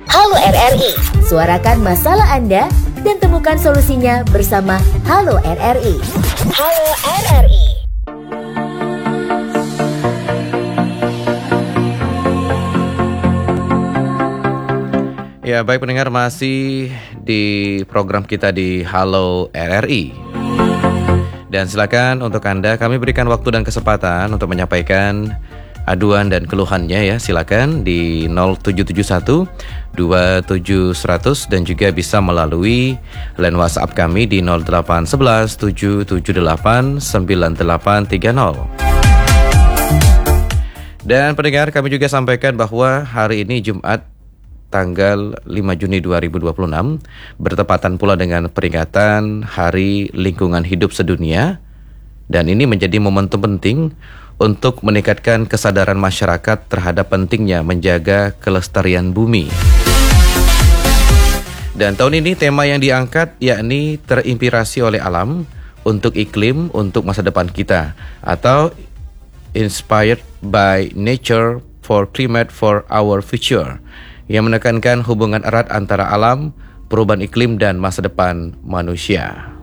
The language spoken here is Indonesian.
Halo RRI, suarakan masalah Anda dan temukan solusinya bersama Halo RRI. Halo RRI. Ya, baik pendengar, masih di program kita di Halo RRI. Dan silakan untuk Anda, kami berikan waktu dan kesempatan untuk menyampaikan aduan dan keluhannya ya. Silakan di 0771 2700 dan juga bisa melalui line WhatsApp kami di 0811 778 9830. Dan pendengar, kami juga sampaikan bahwa hari ini Jumat tanggal 5 Juni 2026 bertepatan pula dengan peringatan Hari Lingkungan Hidup Sedunia, dan ini menjadi momentum penting untuk meningkatkan kesadaran masyarakat terhadap pentingnya menjaga kelestarian bumi. Dan tahun ini tema yang diangkat yakni terinspirasi oleh alam untuk iklim untuk masa depan kita, atau Inspired by Nature for Climate for Our Future, yang menekankan hubungan erat antara alam, perubahan iklim, dan masa depan manusia.